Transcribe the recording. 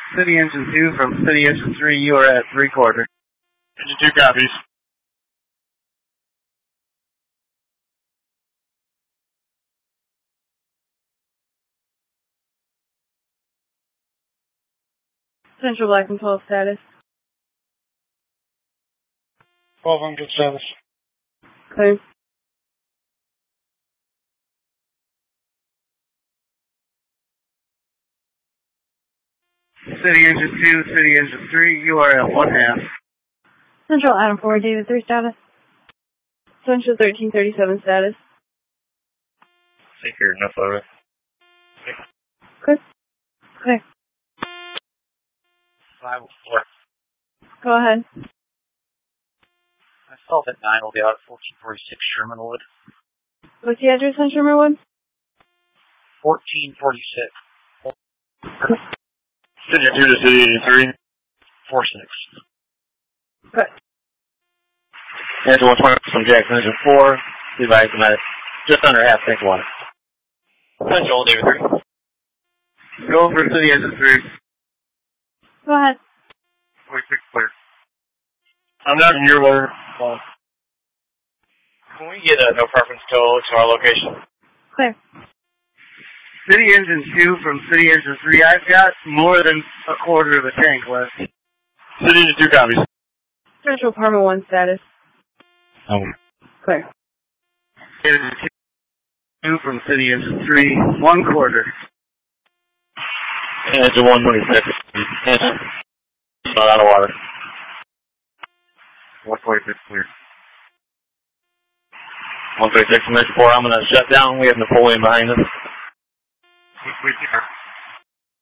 City Engine 2 from City Engine 3, you are at 3/4. Engine 2 copies. Central Black and 12 status. 12 on good status. Clear. City Engine 2, City Engine 3, you are at 1/2. Central Adam 4, David 3 status. Central 1337 status. Secure, no photo. Clear. Clear. 504. Go ahead. Myself at 9 will be out at 1446 Shermanwood. What's the address on Shermanwood? 1446. City 2 to City 83. 46. Good. Engine 120 from Jackson Engine 4. Levi Automatic. Just under half tank water. Central, David 3. Go for City Engine 3. Go ahead. 46 clear. I'm not in your order. Can we get a no preference to our location? Clear. City Engine 2 from City Engine 3, I've got more than 1/4 of a tank left. City Engine 2 copies. Central Apartment 1 status. Clear. Engine 2 from City Engine 3, 1/4. Engine 126. Not out of water. 146 clear. 136 from Engine 4, I'm going to shut down. We have Napoleon behind us. We are.